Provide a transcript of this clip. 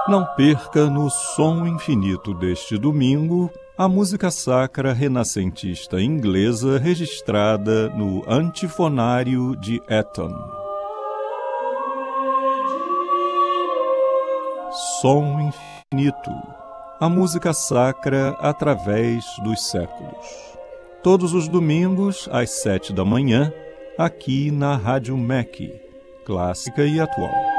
Não perca no Som Infinito deste domingo a música sacra renascentista inglesa registrada no Antifonário de Eton. Som Infinito, a música sacra através dos séculos. Todos os domingos, às 7 da manhã, aqui na Rádio MEC, clássica e atual.